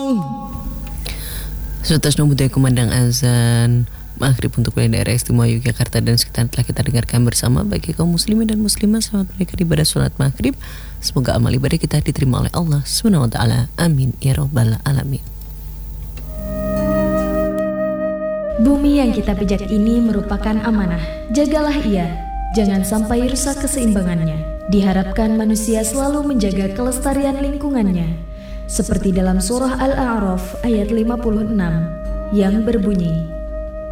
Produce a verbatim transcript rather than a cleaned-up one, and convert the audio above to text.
Sudah budaya kumandang azan maghrib untuk wilayah daerah istimewa Yogyakarta dan sekitar telah kita dengarkan bersama. Bagi kaum muslimin dan muslimah, selamat mereka ibadah sholat maghrib. Semoga amal ibadah kita diterima oleh Allah subhanahu wa ta'ala. Amin ya rabbal alamin. Bumi yang kita pijak ini merupakan amanah. Jagalah ia, jangan sampai rusak keseimbangannya. Diharapkan manusia selalu menjaga kelestarian lingkungannya. Seperti dalam surah Al-A'raf ayat lima puluh enam yang berbunyi,